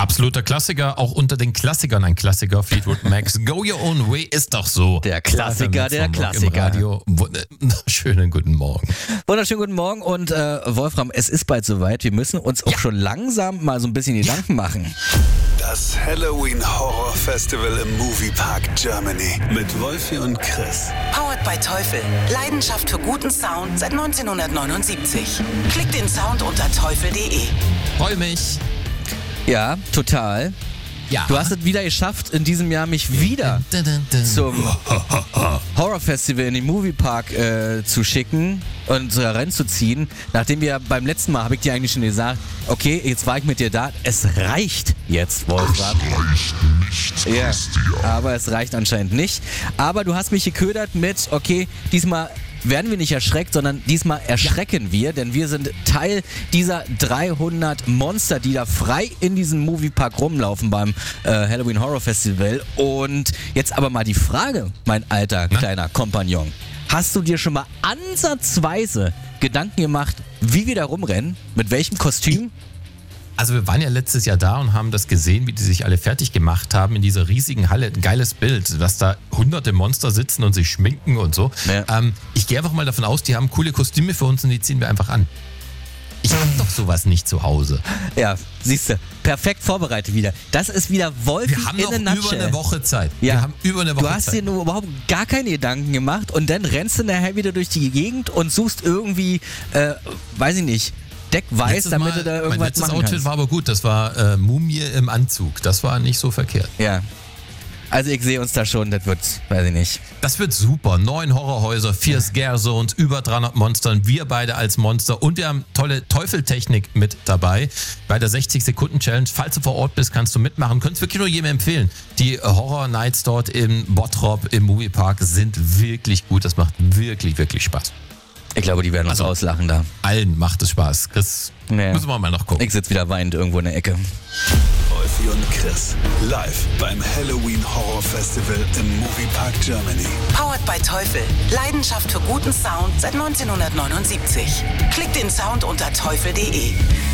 Absoluter Klassiker, auch unter den Klassikern ein Klassiker. Fleetwood Macs, Go Your Own Way ist doch so. Der Klassiker, der Klassiker. Im Radio. Schönen guten Morgen. Wunderschönen guten Morgen und Wolfram, es ist bald soweit. Wir müssen uns auch schon langsam mal so ein bisschen Gedanken machen. Das Halloween Horror Festival im Moviepark Germany mit Wolfi und Chris. Powered by Teufel. Leidenschaft für guten Sound seit 1979. Klick den Sound unter teufel.de. Freue mich. Ja, total. Ja. Du hast es wieder geschafft, in diesem Jahr mich wieder zum Horrorfestival in den Moviepark zu schicken und reinzuziehen. Nachdem wir beim letzten Mal, habe ich dir eigentlich schon gesagt, okay, jetzt war ich mit dir da. Es reicht jetzt, Wolfram. Es reicht nicht, Christian. Ja, aber es reicht anscheinend nicht. Aber du hast mich geködert mit, okay, diesmal werden wir nicht erschreckt, sondern diesmal erschrecken wir, denn wir sind Teil dieser 300 Monster, die da frei in diesem Moviepark rumlaufen beim Halloween Horror Festival. Und jetzt aber mal die Frage, mein alter kleiner Kompagnon. Hast du dir schon mal ansatzweise Gedanken gemacht, wie wir da rumrennen? Mit welchem Kostüm? Also wir waren ja letztes Jahr da und haben das gesehen, wie die sich alle fertig gemacht haben in dieser riesigen Halle. Ein geiles Bild, dass da hunderte Monster sitzen und sich schminken und so. Ja. Ich gehe einfach mal davon aus, die haben coole Kostüme für uns und die ziehen wir einfach an. Ich habe doch sowas nicht zu Hause. Ja, siehst du, perfekt vorbereitet wieder. Das ist wieder Wolfi Wir haben in noch a über nutshell. eine Woche Zeit. Ja. Wir haben über eine Woche Du hast Zeit. dir nur überhaupt gar keine Gedanken gemacht und dann rennst du nachher wieder durch die Gegend und suchst irgendwie, weiß ich nicht, deckweiß, Letztes damit Mal, du da mein irgendwas letztes machen Outfit kannst. war aber gut. Das war Mumie im Anzug. Das war nicht so verkehrt. Ja. Also ich sehe uns da schon, das wird, weiß ich nicht. Das wird super. 9 Horrorhäuser, 4 Scare Zones, über 300 Monstern, wir beide als Monster und wir haben tolle Teufeltechnik mit dabei bei der 60-Sekunden-Challenge. Falls du vor Ort bist, kannst du mitmachen. Könntest wirklich nur jedem empfehlen. Die Horror Nights dort im Bottrop, im Moviepark sind wirklich gut. Das macht wirklich, wirklich Spaß. Ich glaube, die werden uns auslachen da. Allen macht es Spaß. Chris, Ja. müssen wir mal noch gucken. Ich sitze wieder weinend irgendwo in der Ecke. Wolfi und Chris live beim Halloween Horror Festival im Moviepark Germany. Powered by Teufel. Leidenschaft für guten Sound seit 1979. Klick den Sound unter teufel.de.